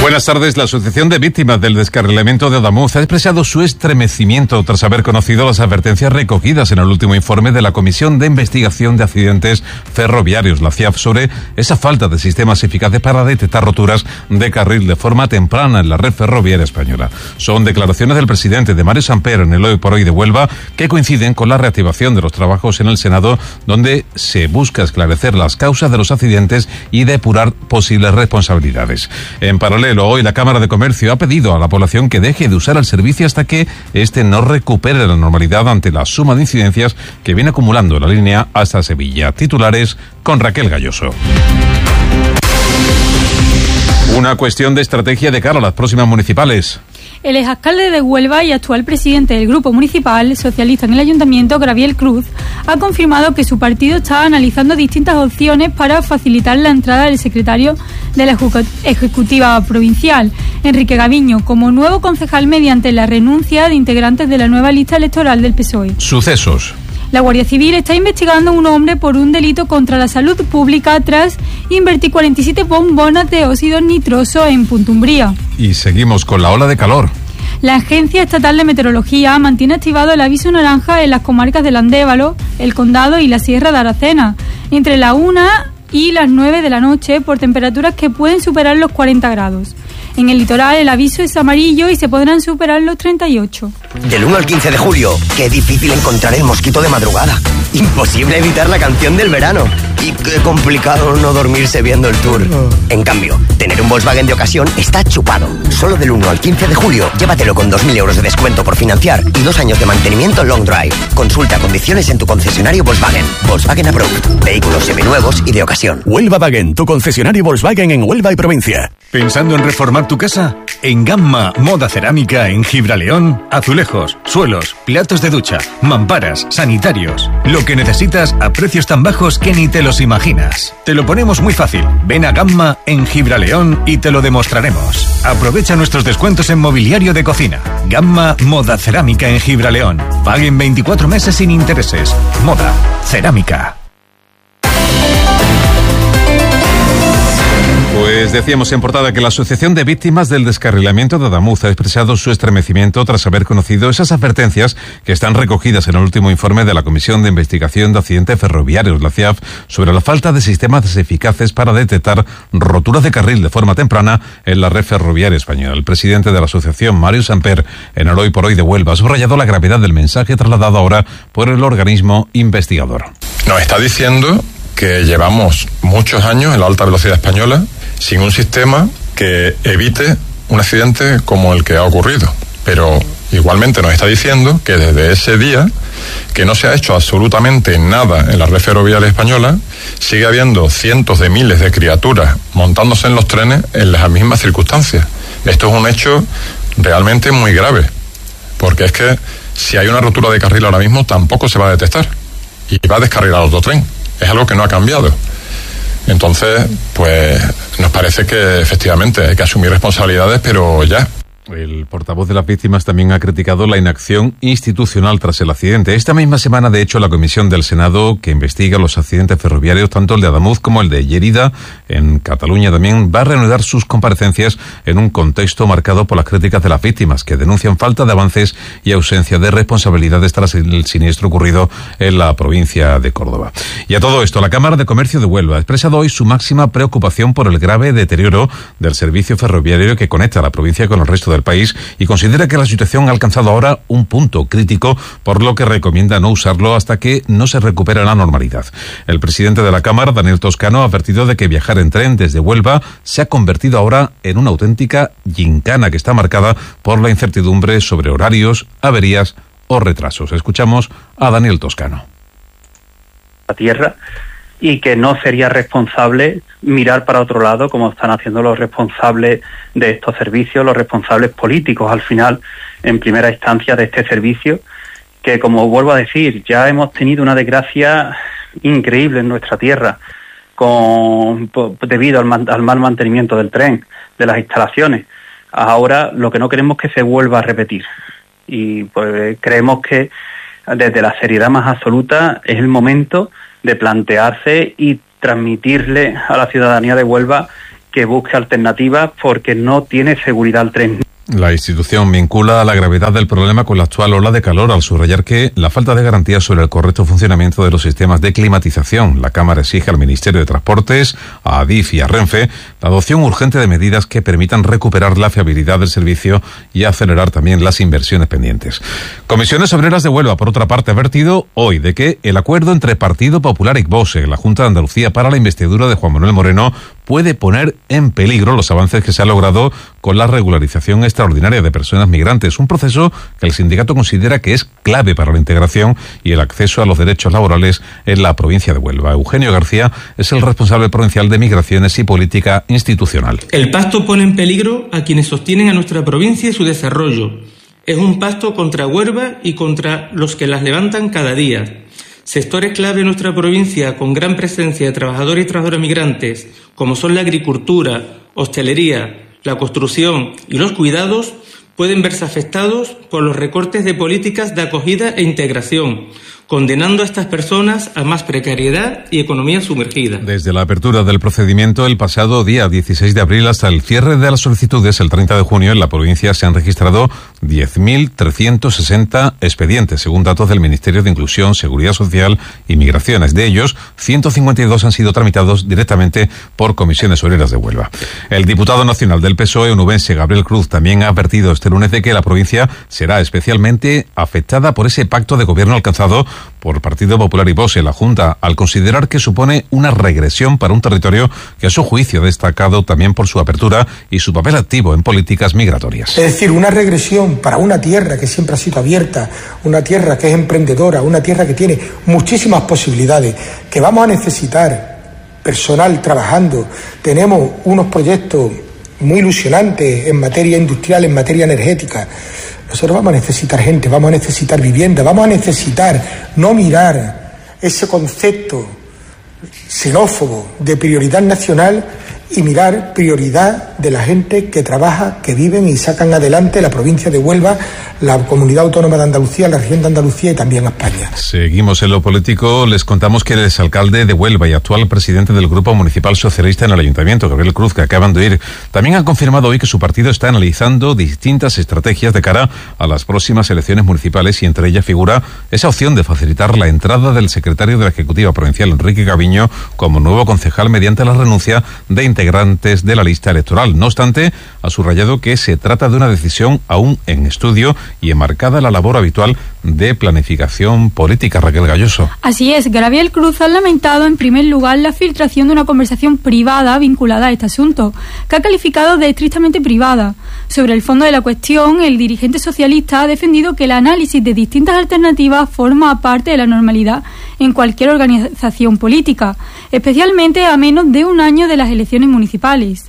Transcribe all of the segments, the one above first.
Buenas tardes. La Asociación de Víctimas del Descarrilamiento de Adamuz ha expresado su estremecimiento tras haber conocido las advertencias recogidas en el último informe de la Comisión de Investigación de Accidentes Ferroviarios, la CIAF, sobre esa falta de sistemas eficaces para detectar roturas de carril de forma temprana en la red ferroviaria española. Son declaraciones del presidente de Mario Samper en el Hoy por Hoy de Huelva, que coinciden con la reactivación de los trabajos en el Senado, donde se busca esclarecer las causas de los accidentes y depurar posibles responsabilidades. En paralelo, hoy la Cámara de Comercio ha pedido a la población que deje de usar el servicio hasta que este no recupere la normalidad ante la suma de incidencias que viene acumulando la línea hasta Sevilla. Titulares con Raquel Galloso. Una cuestión de estrategia de cara a las próximas municipales. El exalcalde de Huelva y actual presidente del Grupo Municipal Socialista en el Ayuntamiento, Gabriel Cruz, ha confirmado que su partido está analizando distintas opciones para facilitar la entrada del secretario de la Ejecutiva Provincial, Enrique Gaviño, como nuevo concejal mediante la renuncia de integrantes de la nueva lista electoral del PSOE. Sucesos. La Guardia Civil está investigando a un hombre por un delito contra la salud pública tras invertir 47 bombonas de óxido nitroso en Puntumbría. Y seguimos con la ola de calor. La Agencia Estatal de Meteorología mantiene activado el aviso naranja en las comarcas del Andévalo, el Condado y la Sierra de Aracena, entre la 1 y las 9 de la noche, por temperaturas que pueden superar los 40 grados. En el litoral el aviso es amarillo y se podrán superar los 38. Del 1 al 15 de julio, qué difícil encontrar el mosquito de madrugada. Imposible evitar la canción del verano. Y qué complicado no dormirse viendo el tour. En cambio, tener un Volkswagen de ocasión está chupado. Solo del 1 al 15 de julio, llévatelo con 2.000 euros de descuento por financiar y 2 años de mantenimiento long drive. Consulta condiciones en tu concesionario Volkswagen. Volkswagen Approved. Vehículos seminuevos y de ocasión. Huelva Wagen, tu concesionario Volkswagen en Huelva y provincia. ¿Pensando en reformar tu casa? En Gamma Moda Cerámica en Gibraleón, azulejos, suelos, platos de ducha, mamparas, sanitarios. Lo que necesitas a precios tan bajos que ni te los imaginas. Te lo ponemos muy fácil. Ven a Gamma en Gibraleón y te lo demostraremos. Aprovecha nuestros descuentos en mobiliario de cocina. Gamma Moda Cerámica en Gibraleón. Paguen 24 meses sin intereses. Moda Cerámica. Pues decíamos en portada que la Asociación de Víctimas del Descarrilamiento de Adamuz ha expresado su estremecimiento tras haber conocido esas advertencias que están recogidas en el último informe de la Comisión de Investigación de Accidentes Ferroviarios, la CIAF, sobre la falta de sistemas eficaces para detectar roturas de carril de forma temprana en la red ferroviaria española. El presidente de la asociación, Mario Samper, en el Hoy por Hoy de Huelva, ha subrayado la gravedad del mensaje trasladado ahora por el organismo investigador. Nos está diciendo que llevamos muchos años en la alta velocidad española sin un sistema que evite un accidente como el que ha ocurrido. Pero igualmente nos está diciendo que desde ese día, que no se ha hecho absolutamente nada en la red ferroviaria española, sigue habiendo cientos de miles de criaturas montándose en los trenes en las mismas circunstancias. Esto es un hecho realmente muy grave, porque es que si hay una rotura de carril ahora mismo tampoco se va a detectar y va a descarrilar otro tren. Es algo que no ha cambiado. Entonces, pues nos parece que efectivamente hay que asumir responsabilidades, pero ya. El portavoz de las víctimas también ha criticado la inacción institucional tras el accidente. Esta misma semana, de hecho, la Comisión del Senado, que investiga los accidentes ferroviarios, tanto el de Adamuz como el de Lleida, en Cataluña también, va a reanudar sus comparecencias en un contexto marcado por las críticas de las víctimas, que denuncian falta de avances y ausencia de responsabilidades tras el siniestro ocurrido en la provincia de Córdoba. Y a todo esto, la Cámara de Comercio de Huelva ha expresado hoy su máxima preocupación por el grave deterioro del servicio ferroviario que conecta a la provincia con el resto del país y considera que la situación ha alcanzado ahora un punto crítico, por lo que recomienda no usarlo hasta que no se recupere la normalidad. El presidente de la Cámara, Daniel Toscano, ha advertido de que viajar en tren desde Huelva se ha convertido ahora en una auténtica gincana que está marcada por la incertidumbre sobre horarios, averías o retrasos. Escuchamos a Daniel Toscano. La tierra, y que no sería responsable mirar para otro lado como están haciendo los responsables de estos servicios, los responsables políticos al final, en primera instancia de este servicio, que como vuelvo a decir, ya hemos tenido una desgracia increíble en nuestra tierra debido al mal mantenimiento del tren, de las instalaciones. Ahora lo que no queremos es que se vuelva a repetir, y pues creemos que desde la seriedad más absoluta es el momento de plantearse y transmitirle a la ciudadanía de Huelva que busque alternativas porque no tiene seguridad al tren. La institución vincula la gravedad del problema con la actual ola de calor al subrayar que la falta de garantías sobre el correcto funcionamiento de los sistemas de climatización. La Cámara exige al Ministerio de Transportes, a Adif y a Renfe la adopción urgente de medidas que permitan recuperar la fiabilidad del servicio y acelerar también las inversiones pendientes. Comisiones Obreras de Huelva, por otra parte, ha advertido hoy de que el acuerdo entre Partido Popular y VOSE, la Junta de Andalucía, para la investidura de Juan Manuel Moreno puede poner en peligro los avances que se ha logrado con la regularización extraordinaria de personas migrantes, un proceso que el sindicato considera que es clave para la integración y el acceso a los derechos laborales en la provincia de Huelva. Eugenio García es el responsable provincial de Migraciones y Política Institucional. El pacto pone en peligro a quienes sostienen a nuestra provincia y su desarrollo. Es un pacto contra Huelva y contra los que las levantan cada día. Sectores clave en nuestra provincia con gran presencia de trabajadores y trabajadoras migrantes, como son la agricultura, hostelería, la construcción y los cuidados, pueden verse afectados por los recortes de políticas de acogida e integración, condenando a estas personas a más precariedad y economía sumergida. Desde la apertura del procedimiento el pasado día 16 de abril hasta el cierre de las solicitudes el 30 de junio en la provincia se han registrado 10.360 expedientes, según datos del Ministerio de Inclusión, Seguridad Social y Migraciones. De ellos, 152 han sido tramitados directamente por Comisiones Obreras de Huelva. El diputado nacional del PSOE onubense, Gabriel Cruz, también ha advertido este lunes de que la provincia será especialmente afectada por ese pacto de gobierno alcanzado por Partido Popular y VOSE, la Junta, al considerar que supone una regresión para un territorio que a su juicio ha destacado también por su apertura y su papel activo en políticas migratorias. Es decir, una regresión para una tierra que siempre ha sido abierta, una tierra que es emprendedora, una tierra que tiene muchísimas posibilidades, que vamos a necesitar personal trabajando. Tenemos unos proyectos muy ilusionantes en materia industrial, en materia energética. Nosotros vamos a necesitar gente, vamos a necesitar vivienda, vamos a necesitar no mirar ese concepto xenófobo de prioridad nacional y mirar prioridad de la gente que trabaja, que viven y sacan adelante la provincia de Huelva, la Comunidad Autónoma de Andalucía, la región de Andalucía y también España. Seguimos en lo político. Les contamos que el exalcalde de Huelva y actual presidente del Grupo Municipal Socialista en el Ayuntamiento, Gabriel Cruz, que acaban de oír, también ha confirmado hoy que su partido está analizando distintas estrategias de cara a las próximas elecciones municipales y entre ellas figura esa opción de facilitar la entrada del secretario de la Ejecutiva Provincial, Enrique Gaviño, como nuevo concejal mediante la renuncia de integrantes de la lista electoral. No obstante, ha subrayado que se trata de una decisión aún en estudio y enmarcada la labor habitual de planificación política. Raquel Galloso. Así es, Gabriel Cruz ha lamentado en primer lugar la filtración de una conversación privada vinculada a este asunto, que ha calificado de estrictamente privada. Sobre el fondo de la cuestión, el dirigente socialista ha defendido que el análisis de distintas alternativas forma parte de la normalidad en cualquier organización política, especialmente a menos de un año de las elecciones municipales.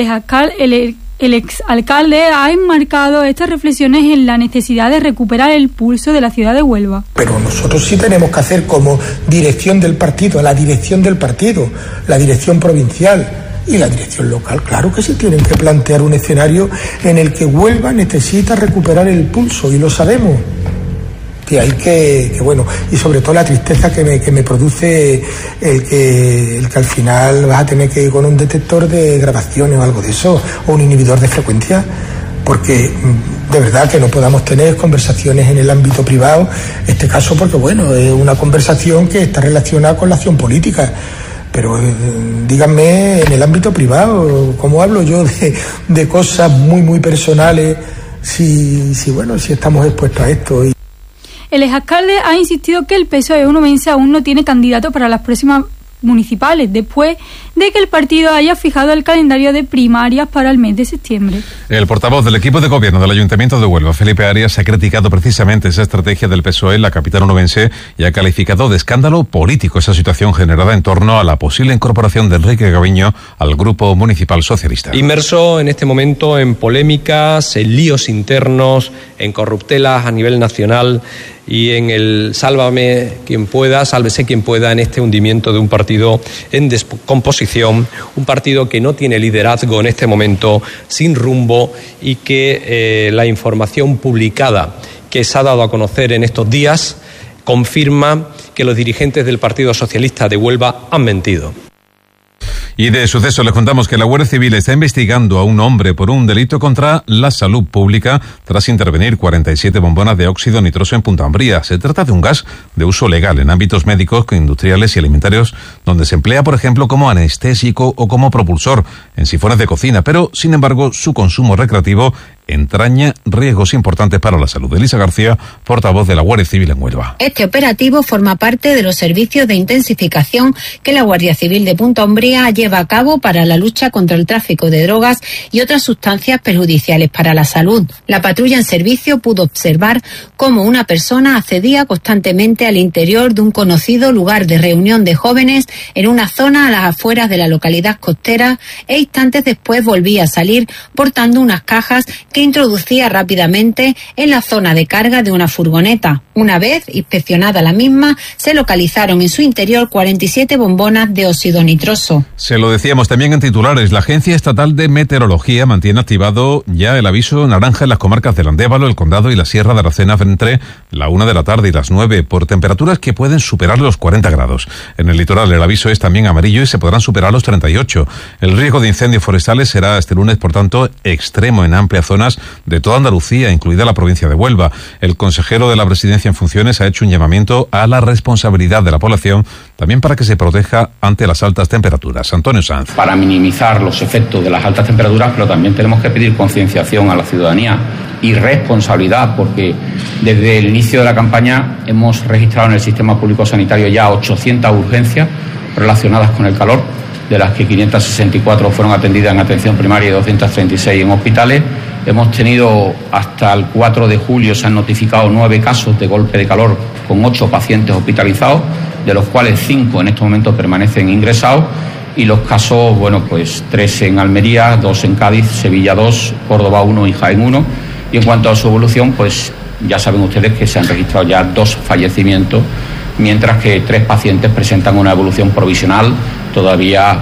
El exalcalde ha enmarcado estas reflexiones en la necesidad de recuperar el pulso de la ciudad de Huelva. Pero nosotros sí tenemos que hacer como dirección del partido, la dirección del partido, la dirección provincial y la dirección local. Claro que sí tienen que plantear un escenario en el que Huelva necesita recuperar el pulso y lo sabemos. Que hay que bueno, y sobre todo la tristeza que me produce el que al final vas a tener que ir con un detector de grabaciones o algo de eso, o un inhibidor de frecuencia, porque de verdad que no podamos tener conversaciones en el ámbito privado, este caso porque bueno, es una conversación que está relacionada con la acción política. Pero díganme en el ámbito privado, ¿cómo hablo yo de cosas muy personales si estamos expuestos a esto? El exalcalde ha insistido que el PSOE onubense aún no tiene candidato para las próximas municipales, después de que el partido haya fijado el calendario de primarias para el mes de septiembre. El portavoz del equipo de gobierno del Ayuntamiento de Huelva, Felipe Arias, ha criticado precisamente esa estrategia del PSOE en la capital onubense y ha calificado de escándalo político esa situación generada en torno a la posible incorporación de Enrique Gaviño al Grupo Municipal Socialista. Inmerso en este momento en polémicas, en líos internos, en corruptelas a nivel nacional y en el sálvame quien pueda, sálvese quien pueda en este hundimiento de un partido en descomposición, un partido que no tiene liderazgo en este momento, sin rumbo y que la información publicada que se ha dado a conocer en estos días confirma que los dirigentes del Partido Socialista de Huelva han mentido. Y de suceso les contamos que la Guardia Civil está investigando a un hombre por un delito contra la salud pública tras intervenir 47 bombonas de óxido nitroso en Punta Umbría. Se trata de un gas de uso legal en ámbitos médicos, industriales y alimentarios, donde se emplea, por ejemplo, como anestésico o como propulsor en sifones de cocina, pero, sin embargo, su consumo recreativo entraña riesgos importantes para la salud. Elisa García, portavoz de la Guardia Civil en Huelva. Este operativo forma parte de los servicios de intensificación que la Guardia Civil de Punta Umbría lleva a cabo para la lucha contra el tráfico de drogas y otras sustancias perjudiciales para la salud. La patrulla en servicio pudo observar cómo una persona accedía constantemente al interior de un conocido lugar de reunión de jóvenes en una zona a las afueras de la localidad costera e instantes después volvía a salir portando unas cajas que introducía rápidamente en la zona de carga de una furgoneta. Una vez inspeccionada la misma, se localizaron en su interior 47 bombonas de óxido nitroso. Se lo decíamos también en titulares, la Agencia Estatal de Meteorología mantiene activado ya el aviso naranja en las comarcas del Andévalo, el Condado y la Sierra de Aracena entre la 1 de la tarde y las 9 por temperaturas que pueden superar los 40 grados. En el litoral el aviso es también amarillo y se podrán superar los 38. El riesgo de incendios forestales será este lunes, por tanto, extremo en amplias zonas de toda Andalucía, incluida la provincia de Huelva. El consejero de la Presidencia en funciones ha hecho un llamamiento a la responsabilidad de la población, también para que se proteja ante las altas temperaturas. Antonio Sanz. Para minimizar los efectos de las altas temperaturas, pero también tenemos que pedir concienciación a la ciudadanía y responsabilidad, porque desde el inicio de la campaña hemos registrado en el sistema público sanitario ya 800 urgencias relacionadas con el calor, de las que 564 fueron atendidas en atención primaria y 236 en hospitales. Hemos tenido hasta el 4 de julio, se han notificado 9 casos de golpe de calor con 8 pacientes hospitalizados, de los cuales 5 en este momento permanecen ingresados, y los casos, 3 en Almería, 2 en Cádiz, Sevilla 2, Córdoba 1 y Jaén 1. Y en cuanto a su evolución, pues ya saben ustedes que se han registrado ya 2 fallecimientos, mientras que 3 pacientes presentan una evolución provisional todavía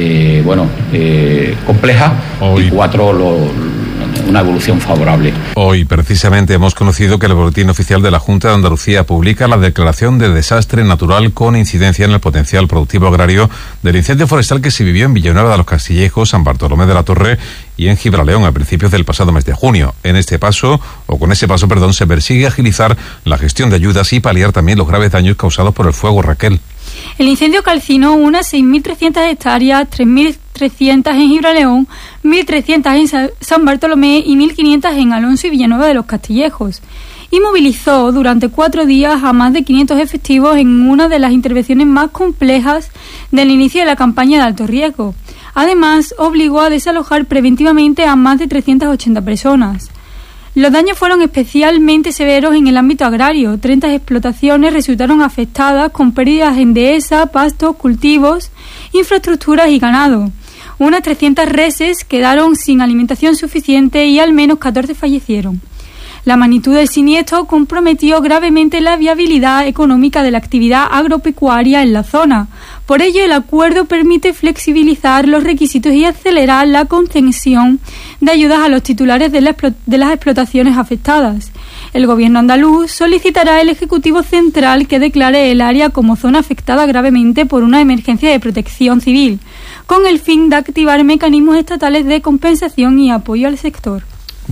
compleja y 4 una evolución favorable. Hoy precisamente hemos conocido que el Boletín Oficial de la Junta de Andalucía publica la declaración de desastre natural con incidencia en el potencial productivo agrario del incendio forestal que se vivió en Villanueva de los Castillejos, San Bartolomé de la Torre y en Gibraleón a principios del pasado mes de junio. Con ese paso, se persigue agilizar la gestión de ayudas y paliar también los graves daños causados por el fuego, Raquel. El incendio calcinó unas 6.300 hectáreas, 3.300 en Gibraleón, 1.300 en San Bartolomé y 1.500 en Alonso y Villanueva de los Castillejos. Y movilizó durante 4 días a más de 500 efectivos en una de las intervenciones más complejas del inicio de la campaña de alto riesgo. Además, obligó a desalojar preventivamente a más de 380 personas. Los daños fueron especialmente severos en el ámbito agrario. 30 explotaciones resultaron afectadas con pérdidas en dehesa, pastos, cultivos, infraestructuras y ganado. Unas 300 reses quedaron sin alimentación suficiente y al menos 14 fallecieron. La magnitud del siniestro comprometió gravemente la viabilidad económica de la actividad agropecuaria en la zona. Por ello, el acuerdo permite flexibilizar los requisitos y acelerar la concesión de ayudas a los titulares de las explotaciones afectadas. El Gobierno andaluz solicitará al Ejecutivo Central que declare el área como zona afectada gravemente por una emergencia de protección civil, con el fin de activar mecanismos estatales de compensación y apoyo al sector.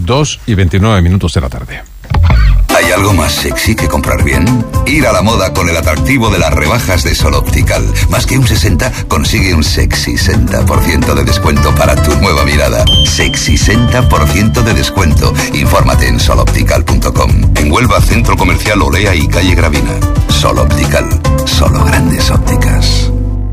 2:29 de la tarde. ¿Hay algo más sexy que comprar bien? Ir a la moda con el atractivo de las rebajas de Sol Optical. Más que un 60, consigue un sexy 60% de descuento para tu nueva mirada. Sexy 60% de descuento. Infórmate en soloptical.com. En Huelva, Centro Comercial Olea y Calle Gravina. Sol Optical. Solo grandes ópticas.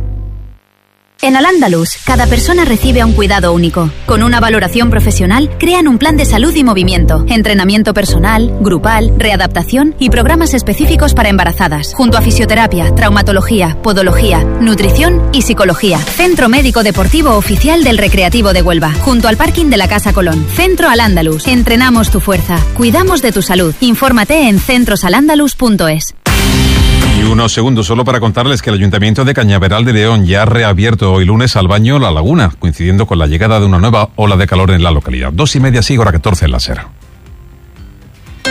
En Al-Ándalus, cada persona recibe un cuidado único. Con una valoración profesional, crean un plan de salud y movimiento, entrenamiento personal, grupal, readaptación y programas específicos para embarazadas, junto a fisioterapia, traumatología, podología, nutrición y psicología. Centro Médico Deportivo Oficial del Recreativo de Huelva, junto al parking de la Casa Colón. Centro Al-Ándalus. Entrenamos tu fuerza, cuidamos de tu salud. Infórmate en centrosalandalus.es. Y unos segundos solo para contarles que el Ayuntamiento de Cañaveral de León ya ha reabierto hoy lunes al baño La Laguna, coincidiendo con la llegada de una nueva ola de calor en la localidad. 2:30, sí, hora 14 en la SER.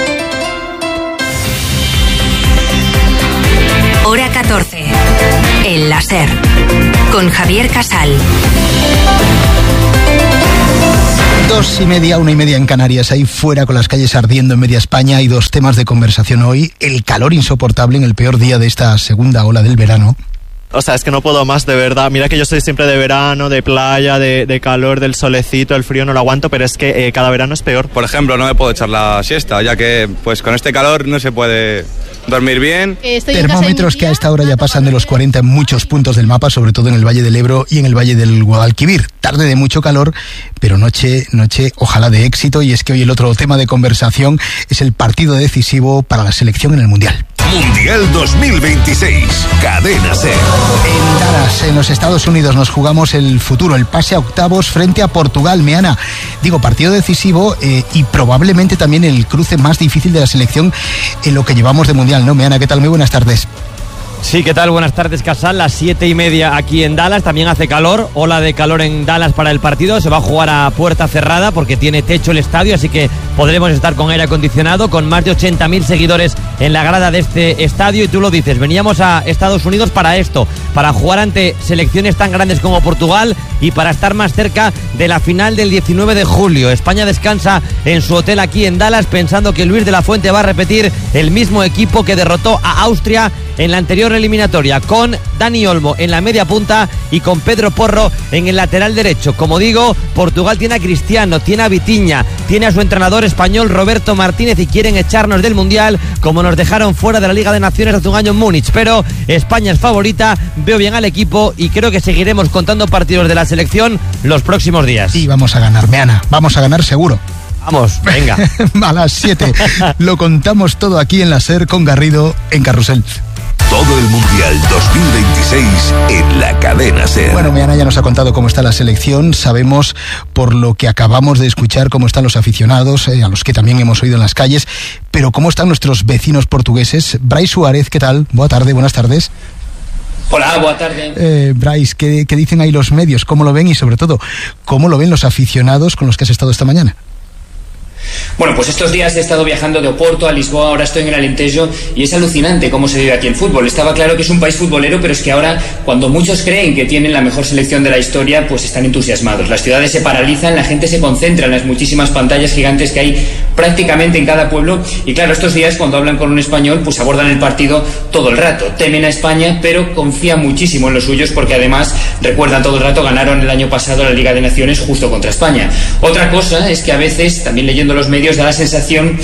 Hora 14. El Láser, con Javier Casal. 2:30, 1:30 en Canarias. Ahí fuera, con las calles ardiendo en media España, hay dos temas de conversación hoy. El calor insoportable en el peor día de esta segunda ola del verano. O sea, es que no puedo más, de verdad. Mira que yo soy siempre de verano, de playa, de calor, del solecito, el frío no lo aguanto, pero es que cada verano es peor. Por ejemplo, no me puedo echar la siesta, ya que pues con este calor no se puede dormir bien. Termómetros que a esta hora ya pasan de los 40 en muchos puntos del mapa, sobre todo en el Valle del Ebro y en el Valle del Guadalquivir. Tarde de mucho calor, pero noche ojalá de éxito. Y es que hoy el otro tema de conversación es el partido decisivo para la selección en el Mundial. Mundial 2026, Cadena SER. En Dallas, en los Estados Unidos, nos jugamos el futuro, el pase a octavos frente a Portugal. Meana, digo, partido decisivo y probablemente también el cruce más difícil de la selección en lo que llevamos de Mundial, ¿no? Meana, ¿qué tal? Muy buenas tardes. Sí, ¿qué tal? Buenas tardes, Casal. Las 7:30 aquí en Dallas. También hace calor. Ola de calor en Dallas para el partido. Se va a jugar a puerta cerrada porque tiene techo el estadio, así que podremos estar con aire acondicionado, con más de 80.000 seguidores en la grada de este estadio. Y tú lo dices, veníamos a Estados Unidos para esto, para jugar ante selecciones tan grandes como Portugal y para estar más cerca de la final del 19 de julio. España descansa en su hotel aquí en Dallas pensando que Luis de la Fuente va a repetir el mismo equipo que derrotó a Austria en la anterior eliminatoria, con Dani Olmo en la media punta y con Pedro Porro en el lateral derecho. Como digo, Portugal tiene a Cristiano, tiene a Vitinha, tiene a su entrenador español Roberto Martínez y quieren echarnos del Mundial como nos dejaron fuera de la Liga de Naciones hace un año en Múnich. Pero España es favorita, veo bien al equipo y creo que seguiremos contando partidos de la selección los próximos días. Y vamos a ganar, Meana, vamos a ganar seguro. Vamos, venga. A las 7 lo contamos todo aquí en la SER con Garrido en Carrusel. Todo el Mundial 2026 en la Cadena SER. Bueno, Meana ya nos ha contado cómo está la selección. Sabemos, por lo que acabamos de escuchar, cómo están los aficionados, a los que también hemos oído en las calles. Pero cómo están nuestros vecinos portugueses. Brais Suárez, ¿qué tal? Buenas tardes. Hola, buena tarde. Brais, ¿qué dicen ahí los medios? ¿Cómo lo ven? Y sobre todo, ¿cómo lo ven los aficionados con los que has estado esta mañana? Bueno, pues estos días he estado viajando de Oporto a Lisboa, ahora estoy en el Alentejo y es alucinante cómo se vive aquí el fútbol. Estaba claro que es un país futbolero, pero es que ahora, cuando muchos creen que tienen la mejor selección de la historia, pues están entusiasmados. Las ciudades se paralizan, la gente se concentra en las muchísimas pantallas gigantes que hay prácticamente en cada pueblo y claro, estos días cuando hablan con un español, pues abordan el partido todo el rato. Temen a España, pero confían muchísimo en los suyos porque además recuerdan todo el rato, ganaron el año pasado la Liga de Naciones justo contra España. Otra cosa es que a veces, también leyendo los medios, da la sensación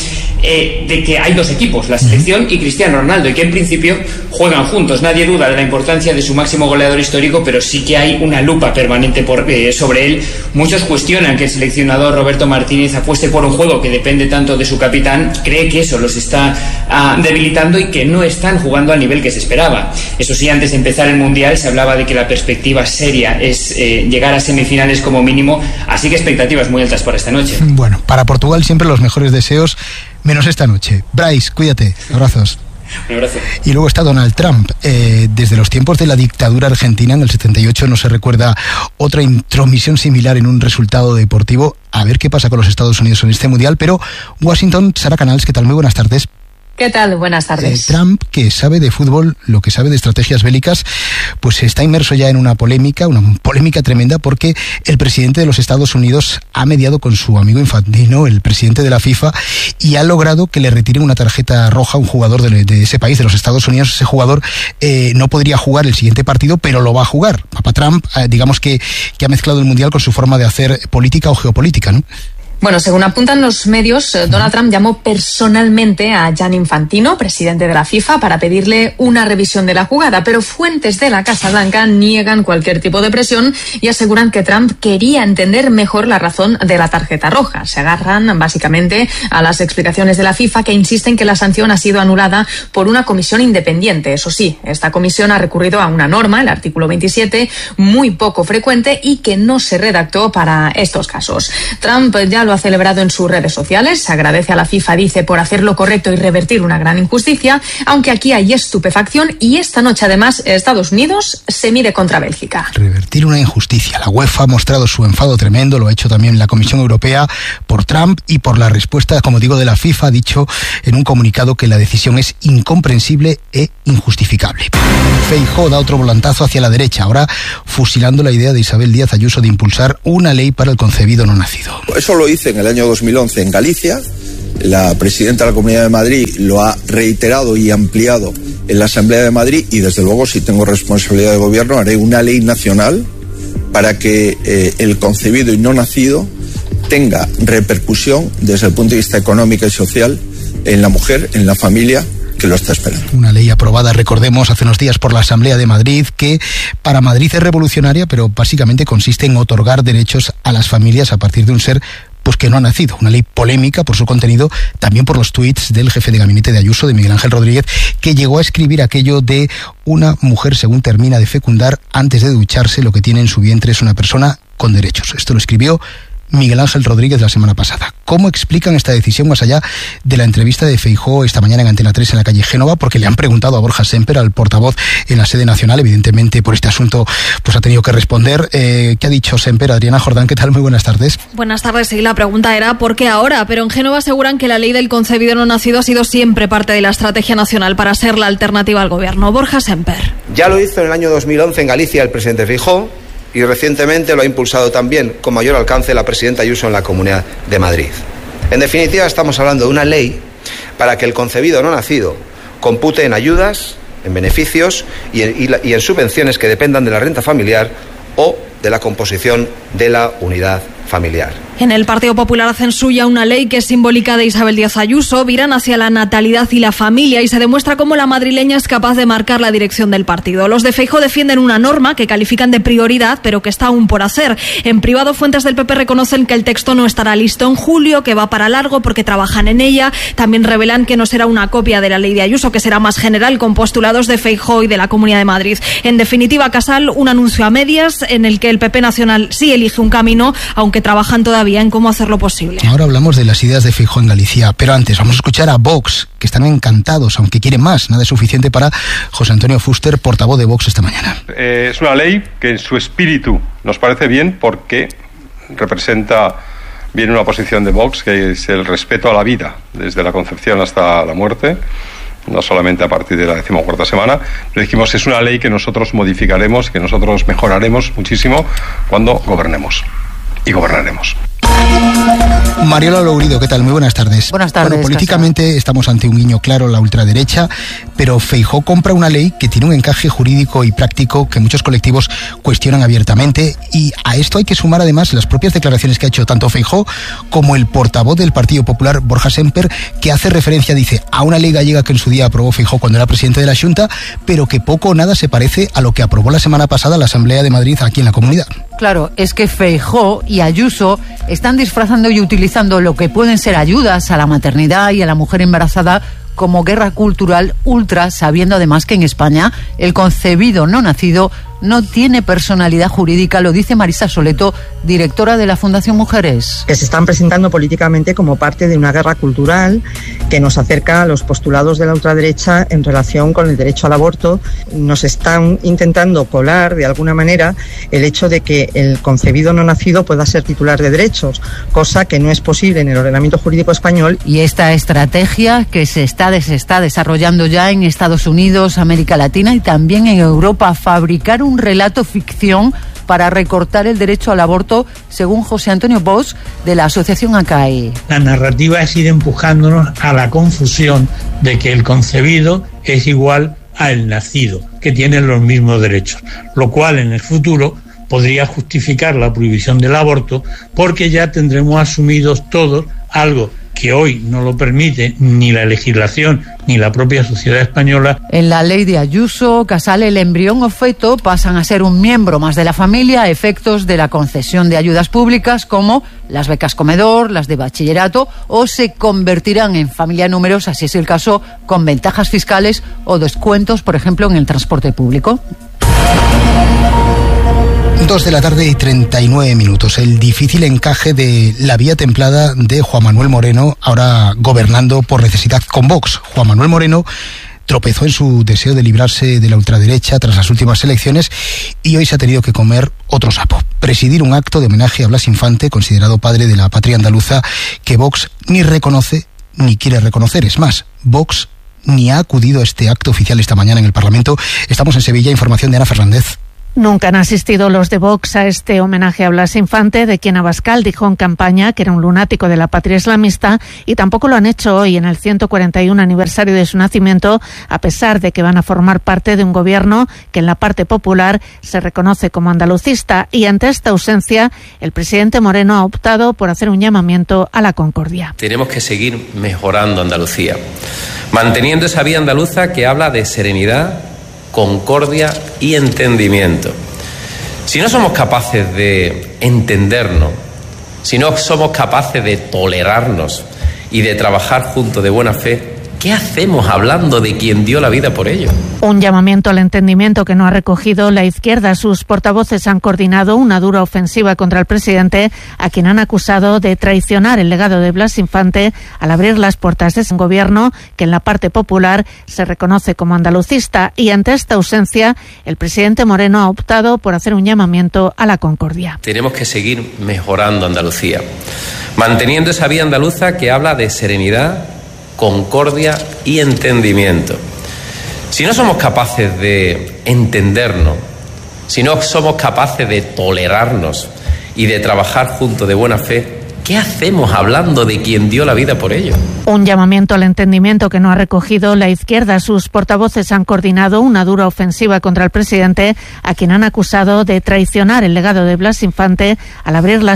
de que hay dos equipos, la selección y Cristiano Ronaldo, y que en principio juegan juntos. Nadie duda de la importancia de su máximo goleador histórico, pero sí que hay una lupa permanente sobre él. Muchos cuestionan que el seleccionador Roberto Martínez apueste por un juego que depende tanto de su capitán, cree que eso los está debilitando y que no están jugando al nivel que se esperaba. Eso sí, antes de empezar el Mundial se hablaba de que la perspectiva seria es llegar a semifinales como mínimo, así que expectativas muy altas para esta noche. Bueno, para Portugal siempre los mejores deseos, menos esta noche. Brais, cuídate, abrazos. Un abrazo. Y luego está Donald Trump. Desde los tiempos de la dictadura argentina, en el 78, no se recuerda otra intromisión similar en un resultado deportivo. A ver qué pasa con los Estados Unidos en este Mundial. Pero Washington, Sara Canals, ¿qué tal? Muy buenas tardes. ¿Qué tal? Buenas tardes. Trump, que sabe de fútbol lo que sabe de estrategias bélicas, pues está inmerso ya en una polémica tremenda, porque el presidente de los Estados Unidos ha mediado con su amigo Infantino, el presidente de la FIFA, y ha logrado que le retiren una tarjeta roja a un jugador de ese país, de los Estados Unidos. Ese jugador no podría jugar el siguiente partido, pero lo va a jugar. Papá Trump, digamos que ha mezclado el Mundial con su forma de hacer política o geopolítica, ¿no? Bueno, según apuntan los medios, Donald Trump llamó personalmente a Gianni Infantino, presidente de la FIFA, para pedirle una revisión de la jugada, pero fuentes de la Casa Blanca niegan cualquier tipo de presión y aseguran que Trump quería entender mejor la razón de la tarjeta roja. Se agarran básicamente a las explicaciones de la FIFA, que insisten que la sanción ha sido anulada por una comisión independiente. Eso sí, esta comisión ha recurrido a una norma, el artículo 27, muy poco frecuente y que no se redactó para estos casos. Trump ya lo lo ha celebrado en sus redes sociales. Se agradece a la FIFA, dice, por hacer lo correcto y revertir una gran injusticia, aunque aquí hay estupefacción y esta noche además Estados Unidos se mide contra Bélgica. Revertir una injusticia. La UEFA ha mostrado su enfado tremendo, lo ha hecho también la Comisión Europea por Trump y por la respuesta, como digo, de la FIFA. Ha dicho en un comunicado que la decisión es incomprensible e injustificable. Feijóo da otro volantazo hacia la derecha, ahora fusilando la idea de Isabel Díaz Ayuso de impulsar una ley para el concebido no nacido. Eso lo hice en el año 2011 en Galicia. La presidenta de la Comunidad de Madrid lo ha reiterado y ampliado en la Asamblea de Madrid y desde luego, si tengo responsabilidad de gobierno, haré una ley nacional para que el concebido y no nacido tenga repercusión desde el punto de vista económico y social en la mujer, en la familia que lo está esperando. Una ley aprobada, recordemos, hace unos días por la Asamblea de Madrid, que para Madrid es revolucionaria, pero básicamente consiste en otorgar derechos a las familias a partir de un ser pues que no ha nacido. Una ley polémica por su contenido, también por los tuits del jefe de gabinete de Ayuso, de Miguel Ángel Rodríguez, que llegó a escribir aquello de: una mujer, según termina de fecundar, antes de ducharse, lo que tiene en su vientre es una persona con derechos. Esto lo escribió Miguel Ángel Rodríguez la semana pasada. ¿Cómo explican esta decisión más allá de la entrevista de Feijóo esta mañana en Antena 3 en la calle Génova? Porque le han preguntado a Borja Sémper, al portavoz en la sede nacional, evidentemente por este asunto pues ha tenido que responder. ¿Qué ha dicho Sémper? Adriana Jordán, ¿qué tal? Muy buenas tardes. Buenas tardes, sí, la pregunta era ¿por qué ahora? Pero en Génova aseguran que la ley del concebido no nacido ha sido siempre parte de la estrategia nacional para ser la alternativa al gobierno. Borja Sémper. Ya lo hizo en el año 2011 en Galicia el presidente Feijóo, y recientemente lo ha impulsado también con mayor alcance la presidenta Ayuso en la Comunidad de Madrid. En definitiva, estamos hablando de una ley para que el concebido no nacido compute en ayudas, en beneficios y en subvenciones que dependan de la renta familiar o de la composición de la unidad familiar. En el Partido Popular hacen suya una ley que es simbólica de Isabel Díaz Ayuso, viran hacia la natalidad y la familia y se demuestra cómo la madrileña es capaz de marcar la dirección del partido. Los de Feijóo defienden una norma que califican de prioridad, pero que está aún por hacer. En privado, fuentes del PP reconocen que el texto no estará listo en julio, que va para largo porque trabajan en ella. También revelan que no será una copia de la ley de Ayuso, que será más general, con postulados de Feijóo y de la Comunidad de Madrid. En definitiva, Casal, un anuncio a medias en el que el PP nacional sí elige un camino, aunque trabajan todavía en cómo hacerlo posible. Ahora hablamos de las ideas de Feijóo en Galicia, pero antes vamos a escuchar a Vox, que están encantados, aunque quieren más. Nada es suficiente para José Antonio Fuster, portavoz de Vox esta mañana. Es una ley que en su espíritu nos parece bien porque representa bien una posición de Vox, que es el respeto a la vida, desde la concepción hasta la muerte, no solamente a partir de la 14ª semana, pero dijimos es una ley que nosotros modificaremos, que nosotros mejoraremos muchísimo cuando gobernemos. Y gobernaremos. Mariola Lourido, ¿qué tal? Muy buenas tardes. Buenas tardes. Bueno, políticamente estamos ante un guiño claro, la ultraderecha, pero Feijóo compra una ley que tiene un encaje jurídico y práctico que muchos colectivos cuestionan abiertamente, y a esto hay que sumar además las propias declaraciones que ha hecho tanto Feijóo como el portavoz del Partido Popular, Borja Sémper, que hace referencia, dice, a una ley gallega que en su día aprobó Feijóo cuando era presidente de la Xunta, pero que poco o nada se parece a lo que aprobó la semana pasada la Asamblea de Madrid aquí en la Comunidad. Claro, es que Feijóo y Ayuso están disfrazando y utilizando lo que pueden ser ayudas a la maternidad y a la mujer embarazada como guerra cultural ultra, sabiendo además que en España el concebido no nacido no tiene personalidad jurídica, lo dice Marisa Soleto, directora de la Fundación Mujeres. Que se están presentando políticamente como parte de una guerra cultural que nos acerca a los postulados de la ultraderecha en relación con el derecho al aborto. Nos están intentando colar de alguna manera el hecho de que el concebido no nacido pueda ser titular de derechos, cosa que no es posible en el ordenamiento jurídico español. Y esta estrategia que se está desarrollando ya en Estados Unidos, América Latina y también en Europa, fabricar un relato ficción para recortar el derecho al aborto, según José Antonio Bosch, de la asociación ACAE. La narrativa es ir empujándonos a la confusión de que el concebido es igual al nacido, que tienen los mismos derechos, lo cual en el futuro podría justificar la prohibición del aborto, porque ya tendremos asumidos todos algo que hoy no lo permite ni la legislación ni la propia sociedad española. En la ley de Ayuso, Casal, el embrión o feto pasan a ser un miembro más de la familia a efectos de la concesión de ayudas públicas como las becas comedor, las de bachillerato, o se convertirán en familia numerosa, si es el caso, con ventajas fiscales o descuentos, por ejemplo, en el transporte público. 2:39 p.m. El difícil encaje de la vía templada de Juan Manuel Moreno, ahora gobernando por necesidad con Vox. Juan Manuel Moreno tropezó en su deseo de librarse de la ultraderecha tras las últimas elecciones y hoy se ha tenido que comer otro sapo. Presidir un acto de homenaje a Blas Infante, considerado padre de la patria andaluza, que Vox ni reconoce ni quiere reconocer. Es más, Vox ni ha acudido a este acto oficial esta mañana en el Parlamento. Estamos en Sevilla, información de Ana Fernández. Nunca han asistido los de Vox a este homenaje a Blas Infante, de quien Abascal dijo en campaña que era un lunático de la patria islamista, y tampoco lo han hecho hoy en el 141 aniversario de su nacimiento, a pesar de que van a formar parte de un gobierno que en la parte popular se reconoce como andalucista. Y ante esta ausencia, el presidente Moreno ha optado por hacer un llamamiento a la concordia. Tenemos que seguir mejorando Andalucía, manteniendo esa vía andaluza que habla de serenidad, concordia y entendimiento. Si no somos capaces de entendernos, si no somos capaces de tolerarnos y de trabajar juntos de buena fe, ¿qué hacemos hablando de quien dio la vida por ello? Un llamamiento al entendimiento que no ha recogido la izquierda. Sus portavoces han coordinado una dura ofensiva contra el presidente, a quien han acusado de traicionar el legado de Blas Infante al abrir las puertas de ese gobierno que en la parte popular se reconoce como andalucista. Y ante esta ausencia, el presidente Moreno ha optado por hacer un llamamiento a la concordia. Tenemos que seguir mejorando Andalucía, manteniendo esa vía andaluza que habla de serenidad, concordia y entendimiento. Si no somos capaces de entendernos, si no somos capaces de tolerarnos y de trabajar juntos de buena fe, ¿qué hacemos hablando de quien dio la vida por ello? Un llamamiento al entendimiento que no ha recogido la izquierda. Sus portavoces han coordinado una dura ofensiva contra el presidente, a quien han acusado de traicionar el legado de Blas Infante al abrir las